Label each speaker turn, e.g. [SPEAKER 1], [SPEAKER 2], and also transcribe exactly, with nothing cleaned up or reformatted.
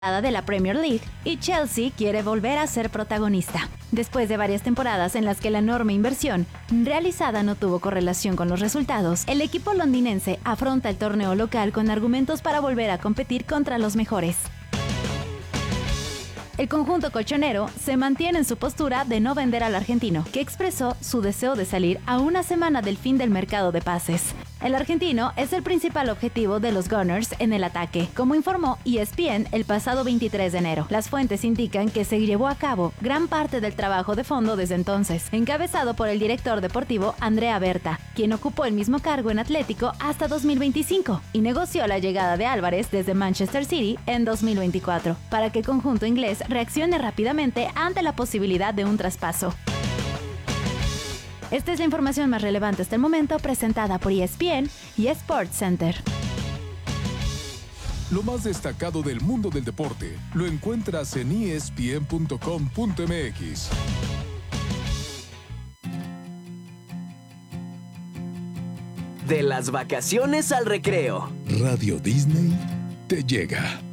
[SPEAKER 1] de la Premier League y Chelsea quiere volver a ser protagonista. Después de varias temporadas en las que la enorme inversión realizada no tuvo correlación con los resultados, el equipo londinense afronta el torneo local con argumentos para volver a competir contra los mejores. El conjunto colchonero se mantiene en su postura de no vender al argentino, que expresó su deseo de salir a una semana del fin del mercado de pases. El argentino es el principal objetivo de los Gunners en el ataque, como informó E S P N el pasado veintitrés de enero. Las fuentes indican que se llevó a cabo gran parte del trabajo de fondo desde entonces, encabezado por el director deportivo Andrea Berta, quien ocupó el mismo cargo en Atlético hasta dos mil veinticinco y negoció la llegada de Álvarez desde Manchester City en dos mil veinticuatro, para que el conjunto inglés reaccione rápidamente ante la posibilidad de un traspaso. Esta es la información más relevante hasta el momento, presentada por E S P N y Sports Center.
[SPEAKER 2] Lo más destacado del mundo del deporte lo encuentras en E S P N punto com punto M X.
[SPEAKER 3] De las vacaciones al recreo.
[SPEAKER 2] Radio Disney te llega.